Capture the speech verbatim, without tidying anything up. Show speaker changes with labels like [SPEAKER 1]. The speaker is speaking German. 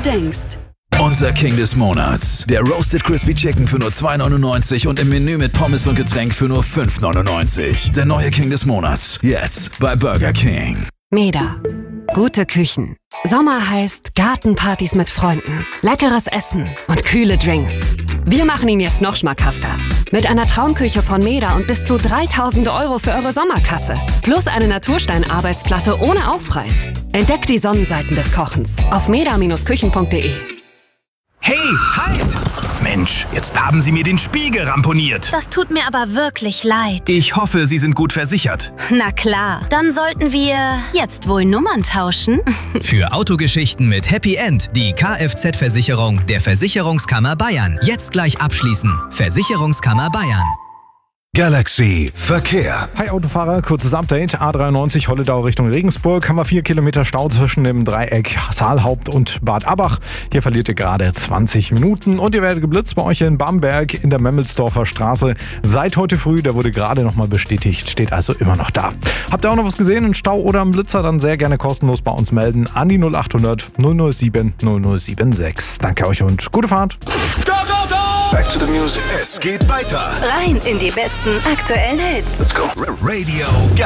[SPEAKER 1] denkst.
[SPEAKER 2] Unser King des Monats. Der Roasted Crispy Chicken für nur zwei neunundneunzig und im Menü mit Pommes und Getränk für nur fünf neunundneunzig. Der neue King des Monats. Jetzt bei Burger King.
[SPEAKER 3] Meda. Gute Küchen. Sommer heißt Gartenpartys mit Freunden, leckeres Essen und kühle Drinks. Wir machen ihn jetzt noch schmackhafter. Mit einer Traumküche von Meda und bis zu dreitausend Euro für eure Sommerkasse. Plus eine Naturstein-Arbeitsplatte ohne Aufpreis. Entdeckt die Sonnenseiten des Kochens auf meda Küchen punkt de.
[SPEAKER 4] Hey, halt! Mensch, jetzt haben Sie mir den Spiegel ramponiert.
[SPEAKER 5] Das tut mir aber wirklich leid.
[SPEAKER 4] Ich hoffe, Sie sind gut versichert.
[SPEAKER 5] Na klar, dann sollten wir jetzt wohl Nummern tauschen.
[SPEAKER 6] Für Autogeschichten mit Happy End die Kfz-Versicherung der Versicherungskammer Bayern. Jetzt gleich abschließen. Versicherungskammer Bayern.
[SPEAKER 7] Galaxy Verkehr.
[SPEAKER 8] Hi Autofahrer, kurzes Update. A dreiundneunzig Holledau Richtung Regensburg. Haben wir vier Kilometer Stau zwischen dem Dreieck Saalhaupt und Bad Abbach. Hier verliert ihr gerade zwanzig Minuten und ihr werdet geblitzt bei euch in Bamberg in der Memmelsdorfer Straße. Seit heute früh, der wurde gerade nochmal bestätigt, steht also immer noch da. Habt ihr auch noch was gesehen, einen Stau oder einen Blitzer, dann sehr gerne kostenlos bei uns melden an die null achthundert null null sieben null null sieben sechs. Danke euch und gute Fahrt.
[SPEAKER 7] Go, go, go! Back to the music. Es geht weiter.
[SPEAKER 1] Rein in die besten aktuellen Hits.
[SPEAKER 7] Let's go. Radio Galaxy.